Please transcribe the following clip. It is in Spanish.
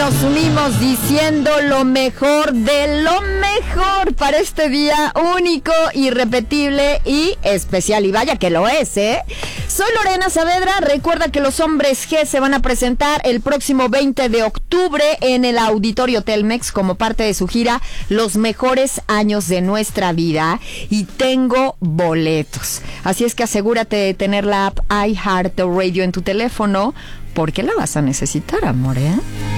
nos unimos diciendo lo mejor de lo mejor para este día único, irrepetible y especial. Y vaya que lo es, ¿eh? Soy Lorena Saavedra. Recuerda que los Hombres G se van a presentar el próximo 20 de octubre en el Auditorio Telmex como parte de su gira Los Mejores Años de Nuestra Vida. Y tengo boletos. Así es que asegúrate de tener la app iHeartRadio en tu teléfono, porque la vas a necesitar, amor, ¿eh?